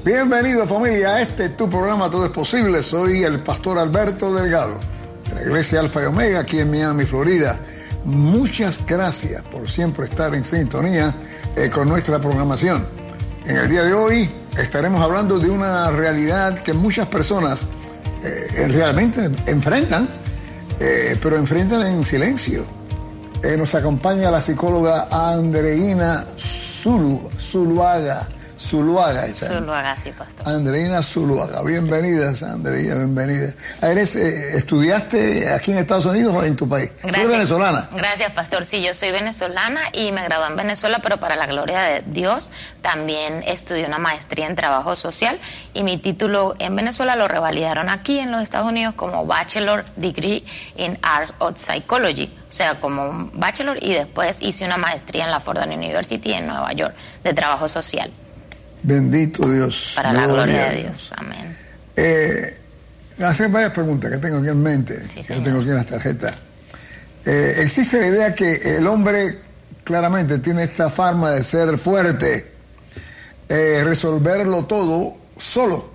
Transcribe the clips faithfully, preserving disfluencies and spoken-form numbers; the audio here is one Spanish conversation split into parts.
Bienvenido, familia, a este tu programa Todo es Posible. Soy el pastor Alberto Delgado, de la Iglesia Alfa y Omega, aquí en Miami, Florida. Muchas gracias por siempre estar en sintonía eh, con nuestra programación. En el día de hoy estaremos hablando de una realidad que muchas personas eh, realmente enfrentan, eh, pero enfrentan en silencio. Eh, nos acompaña la psicóloga Andreina Zulu, Zuluaga. Zuluaga, esa. Zuluaga, sí, pastor. Andreina Zuluaga, bienvenida, Andreina, bienvenida. ¿Eres, eh, ¿Estudiaste aquí en Estados Unidos o en tu país? Gracias. ¿Tú eres venezolana? Gracias, pastor. Sí, yo soy venezolana y me gradué en Venezuela, pero para la gloria de Dios también estudié una maestría en trabajo social y mi título en Venezuela lo revalidaron aquí en los Estados Unidos como Bachelor Degree in Arts of Psychology, o sea, como un bachelor, y después hice una maestría en la Fordham University en Nueva York de trabajo social. Bendito Dios. Para la gloria de Dios. Amén. Eh, hacer varias preguntas que tengo aquí en mente, Sí, que yo tengo aquí en las tarjetas. Eh, existe la idea que el hombre claramente tiene esta forma de ser fuerte, eh, resolverlo todo solo.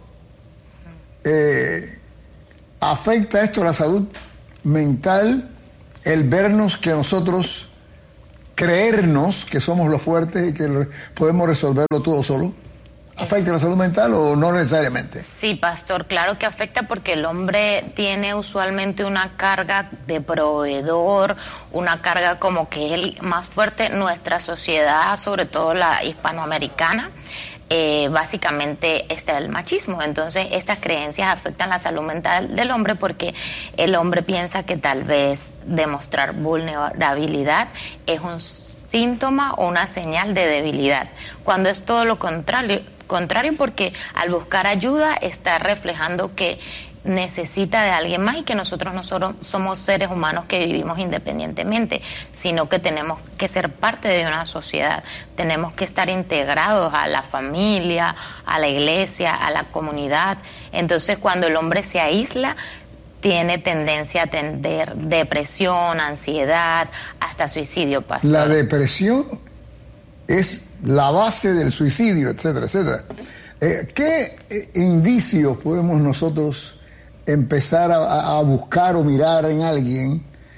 Eh, ¿Afecta esto a la salud mental, el vernos que nosotros, creernos que somos los fuertes y que podemos resolverlo todo solo? ¿Afecta la salud mental o no necesariamente? Sí, pastor, claro que afecta porque el hombre tiene usualmente una carga de proveedor, una carga como que es el más fuerte. Nuestra sociedad, sobre todo la hispanoamericana, eh, básicamente está el machismo. Entonces, estas creencias afectan la salud mental del hombre porque el hombre piensa que tal vez demostrar vulnerabilidad es un síntoma o una señal de debilidad, cuando es todo lo contrario, contrario porque al buscar ayuda está reflejando que necesita de alguien más y que nosotros no solo somos seres humanos que vivimos independientemente, sino que tenemos que ser parte de una sociedad, tenemos que estar integrados a la familia, a la iglesia, a la comunidad. Entonces, cuando el hombre se aísla, tiene tendencia a tener depresión, ansiedad, hasta suicidio, pastor. La depresión es la base del suicidio, etcétera, etcétera. Eh, ¿Qué eh, indicios podemos nosotros empezar a, a buscar o mirar en alguien?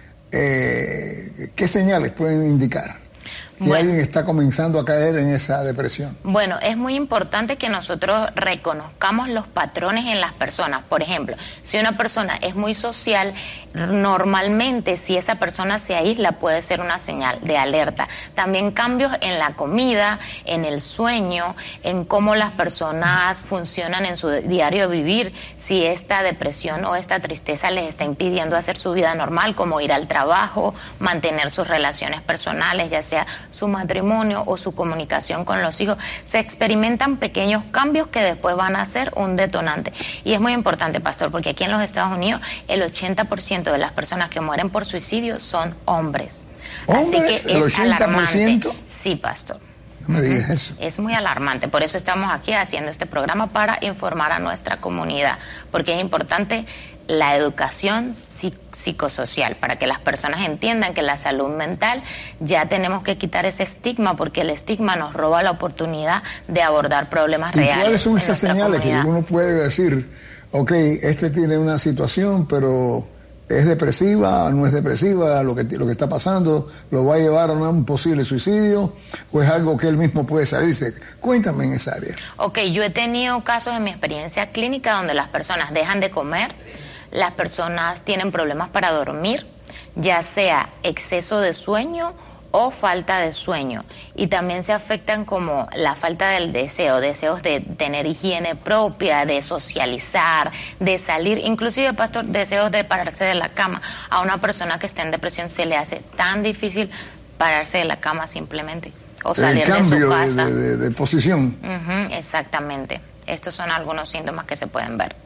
Eh, ¿Qué señales pueden indicar que bueno, alguien está comenzando a caer en esa depresión? Bueno, es muy importante que nosotros reconozcamos los patrones en las personas. Por ejemplo, si una persona es muy social, normalmente si esa persona se aísla puede ser una señal de alerta. También cambios en la comida, en el sueño, en cómo las personas funcionan en su diario vivir, si esta depresión o esta tristeza les está impidiendo hacer su vida normal, como ir al trabajo, mantener sus relaciones personales, ya sea su matrimonio o su comunicación con los hijos. Se experimentan pequeños cambios que después van a ser un detonante. Y es muy importante, pastor, porque aquí en los Estados Unidos el ochenta por ciento de las personas que mueren por suicidio son hombres. ¿Hombres? Así que ¿El es ochenta por ciento? alarmante. Sí, pastor. No me digas eso. Es muy alarmante, por eso estamos aquí haciendo este programa para informar a nuestra comunidad, porque es importante la educación psicosocial, para que las personas entiendan que la salud mental ya tenemos que quitar ese estigma, porque el estigma nos roba la oportunidad de abordar problemas ¿Y reales. cuáles son esas señales comunidad? Que uno puede decir, ok, este tiene una situación, pero es depresiva, no es depresiva, lo que, lo que está pasando lo va a llevar a un posible suicidio, o es algo que él mismo puede salirse? Cuéntame en esa área. Ok, yo he tenido casos en mi experiencia clínica donde las personas dejan de comer, las personas tienen problemas para dormir, ya sea exceso de sueño o falta de sueño, y también se afectan como la falta del deseo, deseos de tener higiene propia, de socializar, de salir, inclusive, pastor, deseos de pararse de la cama. A una persona que está en depresión se le hace tan difícil pararse de la cama simplemente, o salir El cambio de su casa. De, de, de posición. Uh-huh, exactamente. Estos son algunos síntomas que se pueden ver.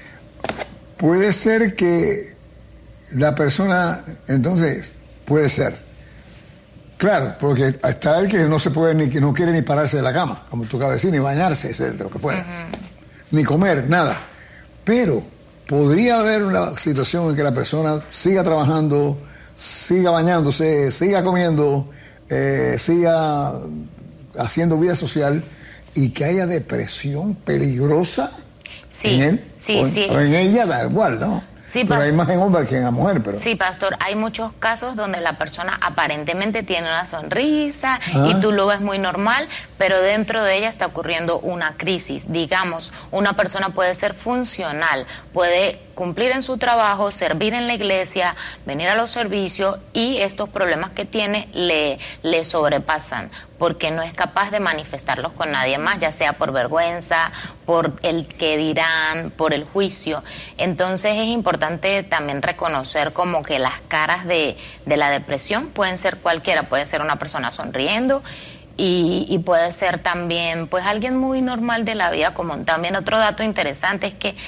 Puede ser que la persona, entonces, puede ser, claro, porque está el que no se puede, ni que no quiere ni pararse de la cama, como tú acabas de decir, ni bañarse, etcétera, lo que fuera, uh-huh. Ni comer, nada. Pero podría haber una situación en que la persona siga trabajando, siga bañándose, siga comiendo, eh, siga haciendo vida social, y que haya depresión peligrosa sí, en él sí, o en, sí. o en ella, da igual, ¿no? Sí, pero hay más en hombre que en la mujer, pero... Sí, pastor, hay muchos casos donde la persona aparentemente tiene una sonrisa ah. y tú lo ves muy normal, pero dentro de ella está ocurriendo una crisis. Digamos, una persona puede ser funcional, puede cumplir en su trabajo, servir en la iglesia, venir a los servicios y estos problemas que tiene le, le sobrepasan porque no es capaz de manifestarlos con nadie más, ya sea por vergüenza, por el que dirán, por el juicio. Entonces es importante también reconocer como que las caras de, de la depresión pueden ser cualquiera, puede ser una persona sonriendo y, y puede ser también pues alguien muy normal de la vida común. También otro dato interesante es que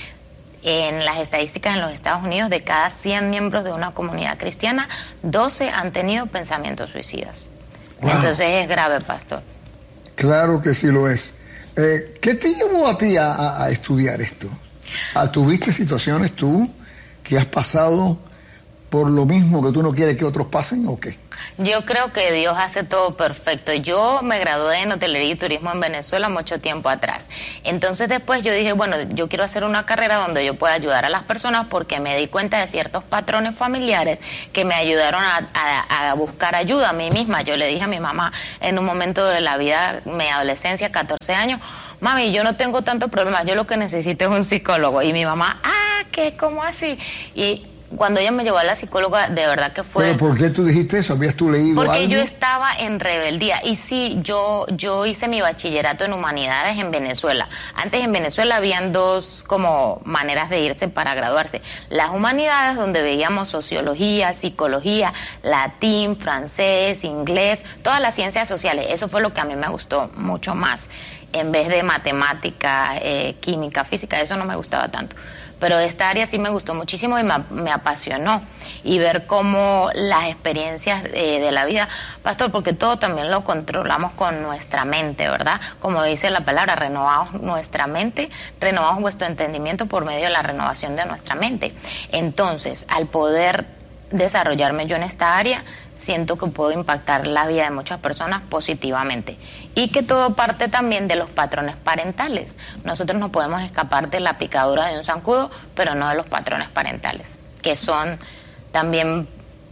en las estadísticas en los Estados Unidos, de cada cien miembros de una comunidad cristiana, doce han tenido pensamientos suicidas. Wow. Entonces es grave, pastor. Claro que sí lo es. Eh, ¿Qué te llevó a ti a, a, a estudiar esto? ¿A, ¿Tuviste situaciones tú que has pasado por lo mismo que tú no quieres que otros pasen o qué? Yo creo que Dios hace todo perfecto. Yo me gradué en hotelería y turismo en Venezuela mucho tiempo atrás. Entonces después yo dije, bueno, yo quiero hacer una carrera donde yo pueda ayudar a las personas porque me di cuenta de ciertos patrones familiares que me ayudaron a, a, a buscar ayuda a mí misma. Yo le dije a mi mamá en un momento de la vida, mi adolescencia, catorce años, mami, yo no tengo tantos problemas, yo lo que necesito es un psicólogo. Y mi mamá, ah, ¿qué? ¿Cómo así? Y cuando ella me llevó a la psicóloga, de verdad que fue... ¿Pero por qué tú dijiste eso? ¿Habías tú leído Porque algo? yo estaba en rebeldía. Y sí, yo, yo hice mi bachillerato en humanidades en Venezuela. Antes en Venezuela habían dos como maneras de irse para graduarse. Las humanidades, donde veíamos sociología, psicología, latín, francés, inglés, todas las ciencias sociales. Eso fue lo que a mí me gustó mucho más. En vez de matemática, eh, química, física, eso no me gustaba tanto. Pero esta área sí me gustó muchísimo y me, me apasionó. Y ver cómo las experiencias eh, de la vida, pastor, porque todo también lo controlamos con nuestra mente, ¿verdad? Como dice la palabra, renovamos nuestra mente, renovamos vuestro entendimiento por medio de la renovación de nuestra mente. Entonces, al poder desarrollarme yo en esta área, siento que puedo impactar la vida de muchas personas positivamente. Y que todo parte también de los patrones parentales. Nosotros no podemos escapar de la picadura de un zancudo, pero no de los patrones parentales, que son también,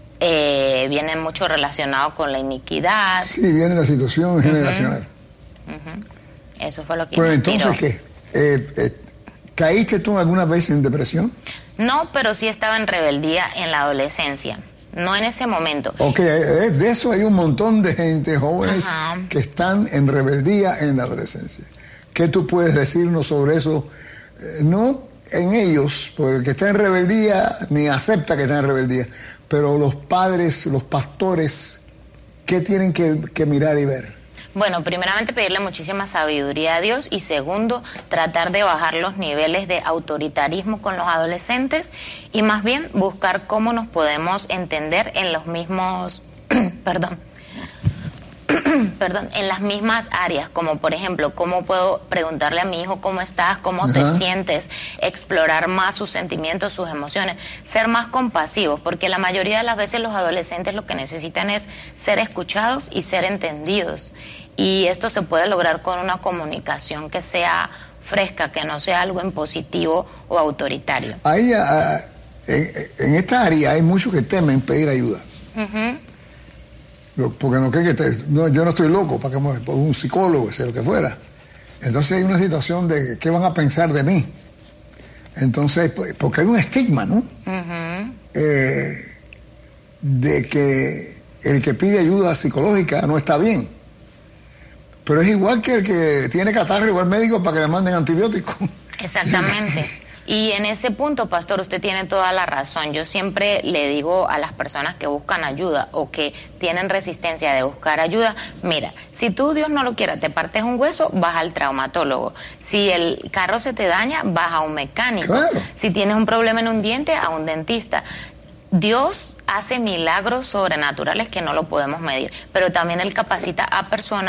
eh, vienen mucho relacionados con la iniquidad. Sí, viene la situación uh-huh. generacional. Uh-huh. Eso fue lo que... Pero entonces, ¿qué? Eh, eh, ¿Caíste tú alguna vez en depresión? No, pero sí estaba en rebeldía en la adolescencia. No en ese momento. Ok, de eso hay un montón de gente, jóvenes, Ajá. que están en rebeldía en la adolescencia. ¿Qué tú puedes decirnos sobre eso? Eh, no en ellos, porque el que está en rebeldía ni acepta que está en rebeldía, pero los padres, los pastores, ¿qué tienen que, que mirar y ver? Bueno, primeramente pedirle muchísima sabiduría a Dios y segundo, tratar de bajar los niveles de autoritarismo con los adolescentes y más bien buscar cómo nos podemos entender en los mismos, perdón, perdón, en las mismas áreas, como por ejemplo, cómo puedo preguntarle a mi hijo cómo estás, cómo Ajá. te sientes, explorar más sus sentimientos, sus emociones, ser más compasivos, porque la mayoría de las veces los adolescentes lo que necesitan es ser escuchados y ser entendidos. Y esto se puede lograr con una comunicación que sea fresca, que no sea algo impositivo o autoritario. Ahí, uh, en, en esta área hay muchos que temen pedir ayuda. Uh-huh. Porque no creen que te, no, yo no estoy loco para que me, por un psicólogo, sea lo que fuera. Entonces hay una situación de qué van a pensar de mí. Entonces, porque hay un estigma, ¿no? Uh-huh. Eh, de que el que pide ayuda psicológica no está bien. Pero es igual que el que tiene catarro, igual médico para que le manden antibióticos. Exactamente. Y en ese punto, pastor, usted tiene toda la razón. Yo siempre le digo a las personas que buscan ayuda o que tienen resistencia de buscar ayuda, mira, si tú, Dios no lo quiera, te partes un hueso, vas al traumatólogo. Si el carro se te daña, vas a un mecánico. Claro. Si tienes un problema en un diente, a un dentista. Dios hace milagros sobrenaturales que no lo podemos medir, pero también Él capacita a personas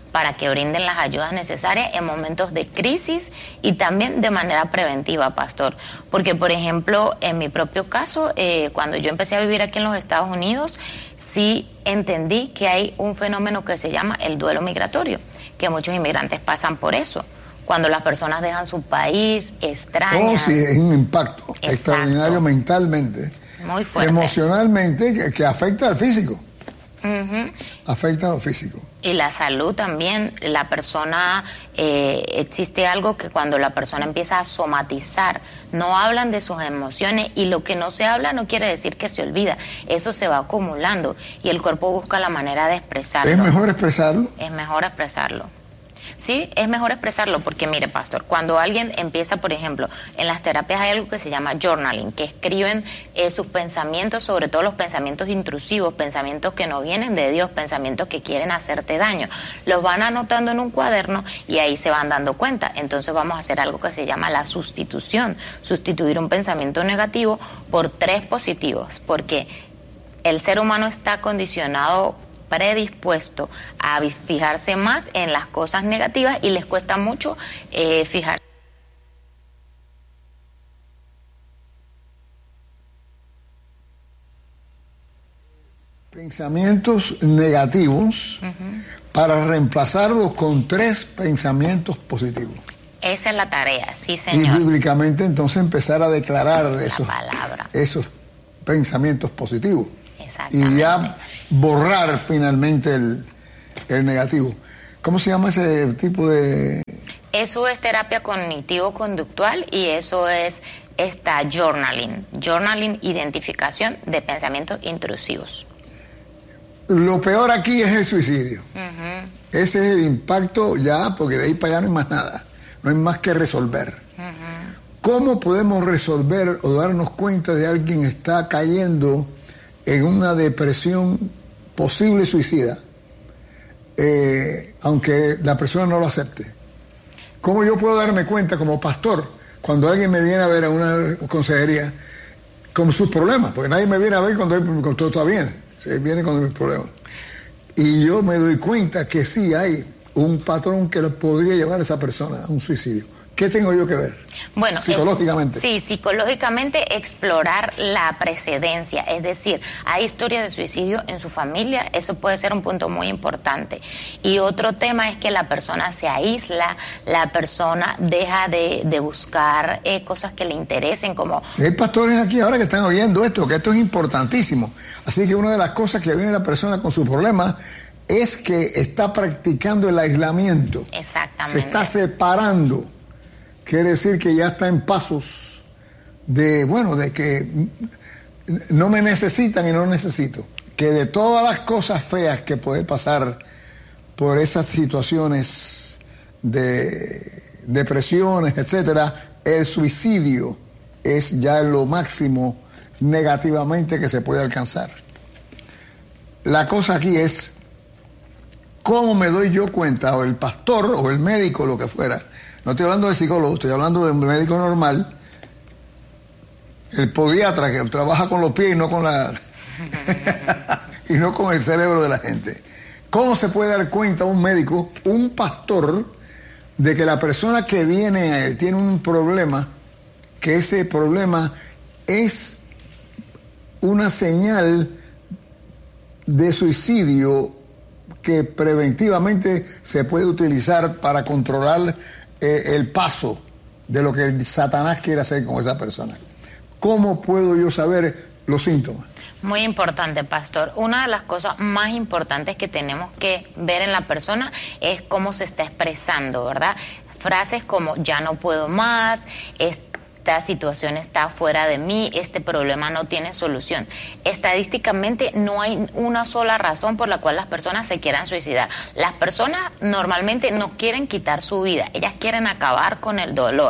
para que brinden las ayudas necesarias en momentos de crisis y también de manera preventiva, pastor. Porque, por ejemplo, en mi propio caso, eh, cuando yo empecé a vivir aquí en los Estados Unidos, sí entendí que hay un fenómeno que se llama el duelo migratorio, que muchos inmigrantes pasan por eso. Cuando las personas dejan su país, extrañan. Oh, sí, es un impacto Exacto. extraordinario mentalmente, muy fuerte, emocionalmente, que, que afecta al físico. Uh-huh. Afecta a lo físico. Y la salud también. La persona, eh, existe algo que cuando la persona empieza a somatizar, no hablan de sus emociones, y lo que no se habla no quiere decir que se olvida. Eso se va acumulando y el cuerpo busca la manera de expresarlo. ¿Es mejor expresarlo? Es mejor expresarlo. Sí, es mejor expresarlo porque, mire, pastor, cuando alguien empieza, por ejemplo, en las terapias hay algo que se llama journaling, que escriben eh, sus pensamientos, sobre todo los pensamientos intrusivos, pensamientos que no vienen de Dios, pensamientos que quieren hacerte daño. Los van anotando en un cuaderno y ahí se van dando cuenta. Entonces vamos a hacer algo que se llama la sustitución, sustituir un pensamiento negativo por tres positivos, porque el ser humano está condicionado, predispuesto a fijarse más en las cosas negativas y les cuesta mucho eh, fijar. Pensamientos negativos uh-huh. para reemplazarlos con tres pensamientos positivos. Esa es la tarea, sí, señor. Y bíblicamente entonces empezar a declarar la esos, palabra. esos pensamientos positivos. Exactamente. Y ya borrar finalmente el, el negativo. ¿Cómo se llama ese tipo de...? Eso es terapia cognitivo-conductual y eso es esta journaling. Journaling, identificación de pensamientos intrusivos. Lo peor aquí es el suicidio. Uh-huh. Ese es el impacto ya, porque de ahí para allá no hay más nada. No hay más que resolver. Uh-huh. ¿Cómo podemos resolver o darnos cuenta de alguien que está cayendo en una depresión posible suicida, eh, aunque la persona no lo acepte? ¿Cómo yo puedo darme cuenta como pastor cuando alguien me viene a ver a una consejería con sus problemas? Porque nadie me viene a ver cuando, cuando todo está bien, se viene con mis problemas. Y yo me doy cuenta que sí hay un patrón que le podría llevar a esa persona a un suicidio. ¿Qué tengo yo que ver? Bueno, psicológicamente. Eh, sí, psicológicamente explorar la precedencia, es decir, hay historias de suicidio en su familia, eso puede ser un punto muy importante. Y otro tema es que la persona se aísla, la persona deja de, de buscar eh, cosas que le interesen, como... Sí, hay pastores aquí ahora que están oyendo esto, que esto es importantísimo. Así que una de las cosas que viene la persona con su problema es que está practicando el aislamiento. Exactamente. Se está separando. Quiere decir que ya está en pasos de, bueno, de que no me necesitan y no necesito. Que de todas las cosas feas que puede pasar por esas situaciones de depresiones, etcétera, el suicidio es ya lo máximo negativamente que se puede alcanzar. La cosa aquí es cómo me doy yo cuenta, o el pastor, o el médico, lo que fuera. No estoy hablando de psicólogo, estoy hablando de un médico normal, el podiatra que trabaja con los pies y no con la y no con el cerebro de la gente. ¿Cómo se puede dar cuenta un médico, un pastor, de que la persona que viene a él tiene un problema, que ese problema es una señal de suicidio que preventivamente se puede utilizar para controlar Eh, el paso de lo que el Satanás quiere hacer con esa persona? ¿Cómo puedo yo saber los síntomas? Muy importante, pastor. Una de las cosas más importantes que tenemos que ver en la persona es cómo se está expresando, ¿verdad? Frases como ya no puedo más, esta situación está fuera de mí, este problema no tiene solución. Estadísticamente no hay una sola razón por la cual las personas se quieran suicidar. Las personas normalmente no quieren quitar su vida, ellas quieren acabar con el dolor,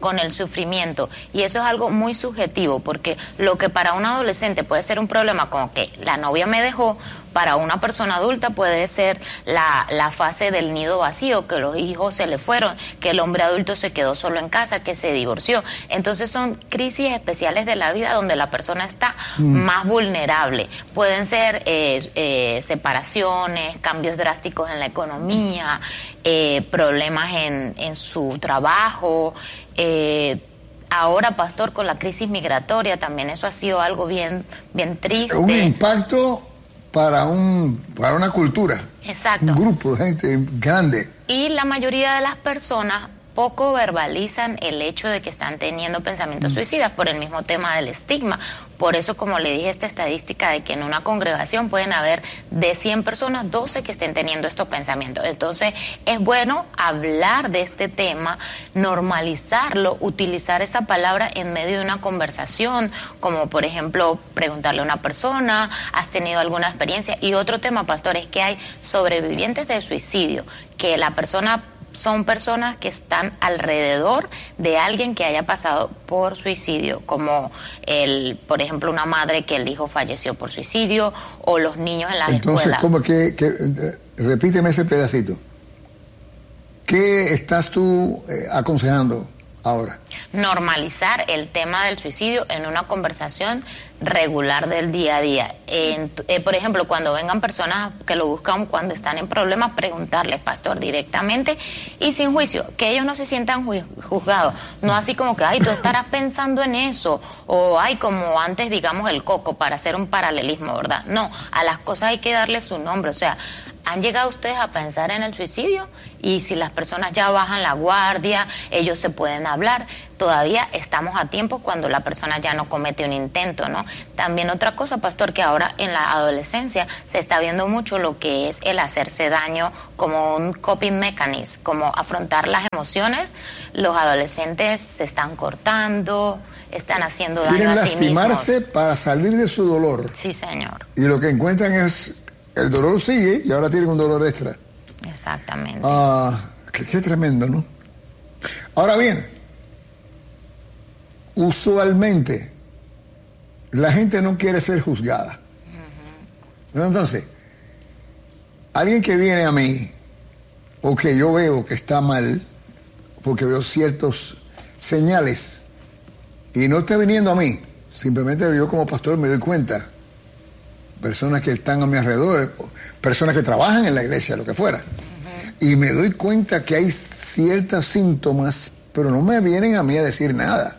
con el sufrimiento. Y eso es algo muy subjetivo, porque lo que para un adolescente puede ser un problema, como que la novia me dejó, para una persona adulta puede ser la, la fase del nido vacío, que los hijos se le fueron, que el hombre adulto se quedó solo en casa, que se divorció. Entonces son crisis especiales de la vida donde la persona está mm. más vulnerable. Pueden ser eh, eh, separaciones, cambios drásticos en la economía, eh, problemas en, en su trabajo, eh, ahora, pastor, con la crisis migratoria también eso ha sido algo bien, bien triste. Un impacto para un para una cultura. Exacto. Un grupo de gente grande. Y la mayoría de las personas poco verbalizan el hecho de que están teniendo pensamientos mm. suicidas por el mismo tema del estigma. Por eso, como le dije, esta estadística de que en una congregación pueden haber de cien personas, doce que estén teniendo estos pensamientos. Entonces, es bueno hablar de este tema, normalizarlo, utilizar esa palabra en medio de una conversación, como por ejemplo, preguntarle a una persona, ¿has tenido alguna experiencia? Y otro tema, pastor, es que hay sobrevivientes de suicidio, que la persona son personas que están alrededor de alguien que haya pasado por suicidio, como el, por ejemplo, una madre que el hijo falleció por suicidio, o los niños en las Entonces, escuelas. ¿cómo que, que repíteme ese pedacito? ¿Qué estás tú eh, aconsejando ahora? Normalizar el tema del suicidio en una conversación regular del día a día. En, eh, por ejemplo, cuando vengan personas que lo buscan cuando están en problemas, preguntarles, pastor, directamente y sin juicio, que ellos no se sientan ju juzgados, no así como que, ay, tú estarás pensando en eso, o ay, como antes, digamos, el coco, para hacer un paralelismo, ¿verdad? No, a las cosas hay que darle su nombre, o sea, ¿han llegado ustedes a pensar en el suicidio? Y si las personas ya bajan la guardia, ellos se pueden hablar. Todavía estamos a tiempo cuando la persona ya no comete un intento, ¿no? También otra cosa, pastor, que ahora en la adolescencia se está viendo mucho lo que es el hacerse daño como un coping mechanism, como afrontar las emociones. Los adolescentes se están cortando, están haciendo daño Quieren a sí mismos. lastimarse para salir de su dolor. Sí, señor. Y lo que encuentran es, el dolor sigue y ahora tienen un dolor extra. Exactamente. Ah, qué, qué tremendo, ¿no? Ahora bien, usualmente la gente no quiere ser juzgada. Uh-huh. Entonces, alguien que viene a mí, o que yo veo que está mal, porque veo ciertos señales, y no está viniendo a mí, simplemente yo como pastor me doy cuenta, personas que están a mi alrededor, personas que trabajan en la iglesia, lo que fuera, uh-huh. y me doy cuenta que hay ciertos síntomas, pero no me vienen a mí a decir nada.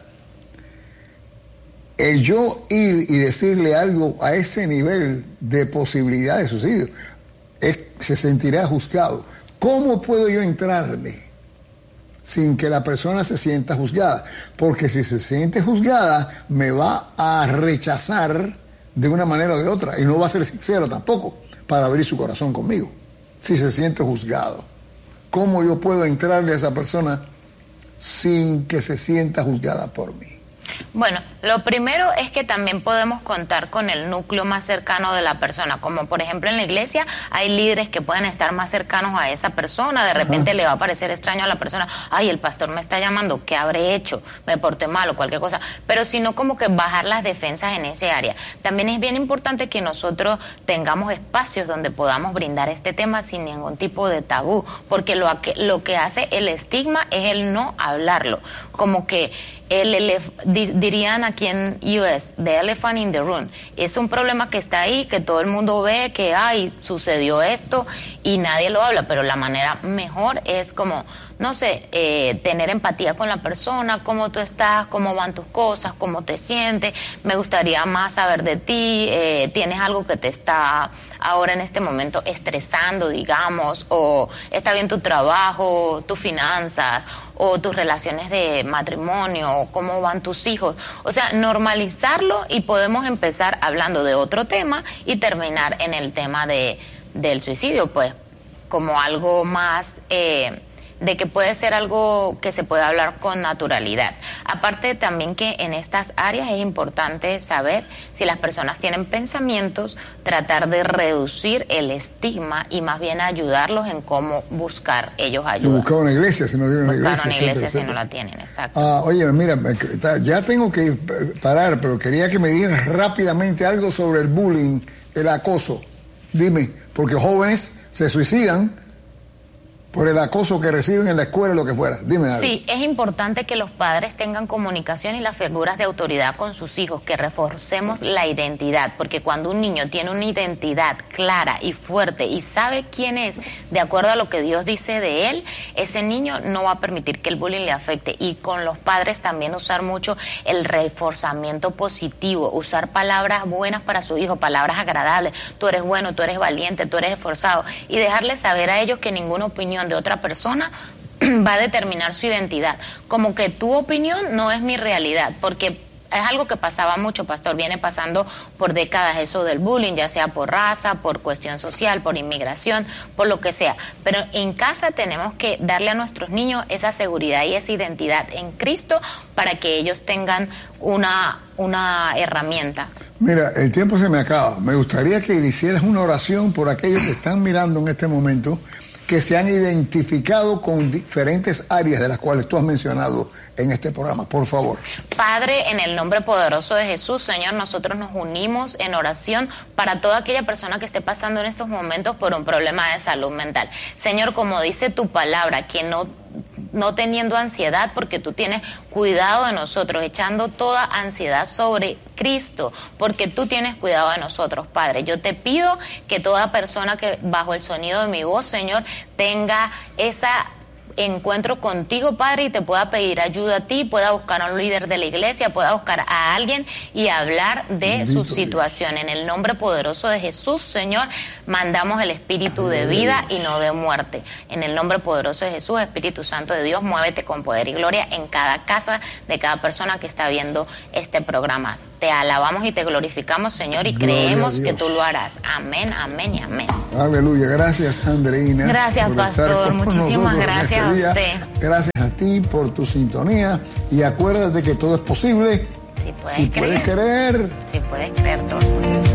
El yo ir y decirle algo a ese nivel de posibilidad de suicidio, es, se sentirá juzgado. ¿Cómo puedo yo entrarle sin que la persona se sienta juzgada? Porque si se siente juzgada, me va a rechazar de una manera o de otra, y no va a ser sincero tampoco para abrir su corazón conmigo, si se siente juzgado. ¿Cómo yo puedo entrarle a esa persona sin que se sienta juzgada por mí? Bueno, lo primero es que también podemos contar con el núcleo más cercano de la persona, como por ejemplo en la iglesia hay líderes que pueden estar más cercanos a esa persona, de repente Ajá. le va a parecer extraño a la persona, ay, el pastor me está llamando, ¿qué habré hecho? Me porté mal o cualquier cosa, pero sino como que bajar las defensas en ese área. También es bien importante que nosotros tengamos espacios donde podamos brindar este tema sin ningún tipo de tabú, porque lo que, lo que hace el estigma es el no hablarlo, como que El elef dirían aquí en U S, the elephant in the room. Es un problema que está ahí, que todo el mundo ve, que ay, sucedió esto y nadie lo habla, pero la manera mejor es como, no sé, eh, tener empatía con la persona, cómo tú estás, cómo van tus cosas, cómo te sientes, me gustaría más saber de ti, eh, tienes algo que te está ahora en este momento estresando, digamos, o está bien tu trabajo, tus finanzas, o tus relaciones de matrimonio, o cómo van tus hijos. O sea, normalizarlo, y podemos empezar hablando de otro tema y terminar en el tema de del suicidio, pues, como algo más eh, de que puede ser algo que se puede hablar con naturalidad. Aparte también que en estas áreas es importante saber si las personas tienen pensamientos, tratar de reducir el estigma y más bien ayudarlos en cómo buscar ellos ayuda. Buscar una iglesia si no tienen una iglesia. Buscar una iglesia etcétera, si no etcétera. la tienen, exacto. Ah, oye, mira, ya tengo que parar, pero quería que me digas rápidamente algo sobre el bullying, el acoso. Dime, porque jóvenes se suicidan por el acoso que reciben en la escuela o lo que fuera. Dime algo. Sí, es importante que los padres tengan comunicación y las figuras de autoridad con sus hijos, que reforcemos la identidad, porque cuando un niño tiene una identidad clara y fuerte y sabe quién es, de acuerdo a lo que Dios dice de él, ese niño no va a permitir que el bullying le afecte. Y con los padres también usar mucho el reforzamiento positivo, usar palabras buenas para su hijo, palabras agradables. Tú eres bueno, tú eres valiente, tú eres esforzado, y dejarles saber a ellos que ninguna opinión de otra persona va a determinar su identidad, como que tu opinión no es mi realidad, porque es algo que pasaba mucho, pastor, viene pasando por décadas eso del bullying, ya sea por raza, por cuestión social, por inmigración, por lo que sea, pero en casa tenemos que darle a nuestros niños esa seguridad y esa identidad en Cristo para que ellos tengan una, una herramienta. Mira, el tiempo se me acaba, me gustaría que le hicieras una oración por aquellos que están mirando en este momento, que se han identificado con diferentes áreas de las cuales tú has mencionado en este programa, por favor. Padre, en el nombre poderoso de Jesús, Señor, nosotros nos unimos en oración para toda aquella persona que esté pasando en estos momentos por un problema de salud mental. Señor, como dice tu palabra, que no no teniendo ansiedad, porque tú tienes cuidado de nosotros, echando toda ansiedad sobre Cristo, porque tú tienes cuidado de nosotros, Padre. Yo te pido que toda persona que bajo el sonido de mi voz, Señor, tenga esa encuentro contigo, Padre, y te pueda pedir ayuda a ti, pueda buscar a un líder de la iglesia, pueda buscar a alguien y hablar de Bendito su situación. Dios. En el nombre poderoso de Jesús, Señor, mandamos el espíritu de vida y no de muerte. En el nombre poderoso de Jesús, Espíritu Santo de Dios, muévete con poder y gloria en cada casa de cada persona que está viendo este programa. Te alabamos y te glorificamos, Señor, y Gloria creemos que tú lo harás. Amén, amén y amén. Aleluya. Gracias, Andreina. Gracias, pastor. Muchísimas gracias a usted. Gracias a ti por tu sintonía. Y acuérdate que todo es posible. Si puedes, si creer. puedes creer. Si puedes creer, todo es posible.